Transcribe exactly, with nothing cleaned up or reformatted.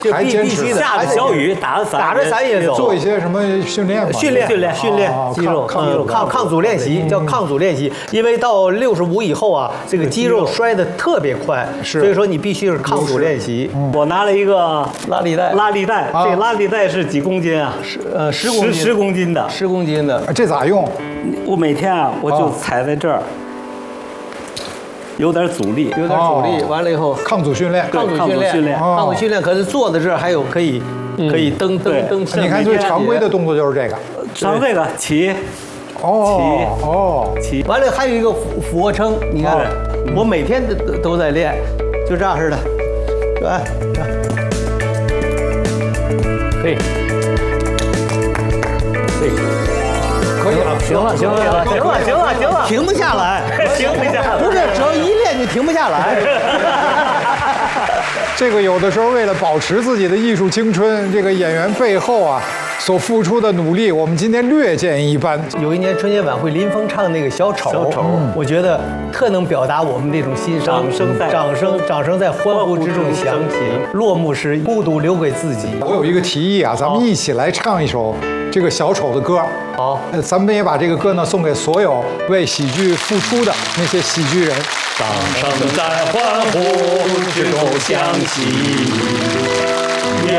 就必还坚持必须的， 下着小雨，打着伞， 打着伞也走。 做一些什么训练吗？ 训练训练训练哦肌肉， 抗嗯抗抗阻练习叫抗阻练习，因为到六十五以后啊，这个肌肉衰得特别快， 是所以说你必须是抗阻练习。 我拿了一个拉力带， 拉力带， 啊这拉力带是几公斤啊？ 呃十公斤， 十公斤的。 十公斤的， 这咋用？ 我每天啊，我就哦踩在这儿，有点阻力。 有点阻力， 哦完了以后抗阻训练。 抗阻训练， 抗阻训练哦抗阻训练，可是坐在这儿还有可以可以蹬对蹬蹬。 你看最常规的动作就是这个。 像这个起哦哦， 起， 完了还有一个俯俯卧撑，你看对我每天都都都在练，就这样似的，是吧？ 可以，可以， 可以了， 行了行了行了行了行了行了，停不下来， 停不下来不是，只要一练就停不下来。 这个有的时候为了保持自己的艺术青春，这个演员背后啊所付出的努力，我们今天略见一斑。 有一年春节晚会，林峰唱那个小丑， 小丑我觉得特能表达我们那种心声。 掌声在掌声，掌声在欢呼之中响起。落幕时，孤独留给自己。 我有一个提议啊，咱们一起来唱一首这个小丑的歌。 好， 呃，咱们也把这个歌呢送给所有为喜剧付出的那些喜剧人。 掌声在欢呼之中响起，